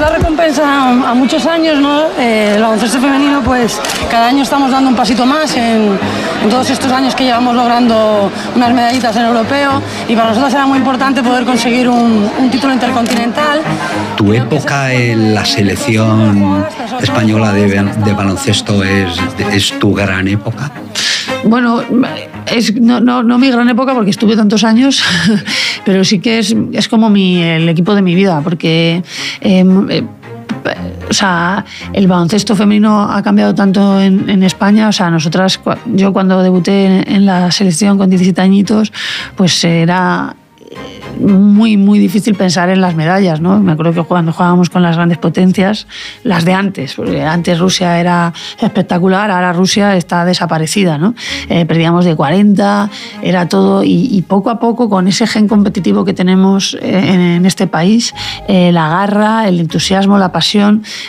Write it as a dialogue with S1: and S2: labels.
S1: la recompensa a muchos años, ¿no? El baloncesto femenino, pues cada año estamos dando un pasito más en todos estos años que llevamos logrando unas medallitas en europeo, y para nosotros era muy importante poder conseguir un título intercontinental.
S2: ¿Tu época en la selección española de baloncesto es tu gran época?
S3: Bueno, no mi gran época porque estuve tantos años, pero sí que es como el equipo de mi vida, porque o sea, el baloncesto femenino ha cambiado tanto en España. O sea, yo cuando debuté en la selección con 17 añitos, pues era muy, muy difícil pensar en las medallas, ¿no? Me acuerdo que cuando jugábamos con las grandes potencias, las de antes, porque antes Rusia era espectacular, ahora Rusia está desaparecida, ¿no? Perdíamos de 40, era todo, y poco a poco, con ese gen competitivo que tenemos en este país, la garra, el entusiasmo, la pasión,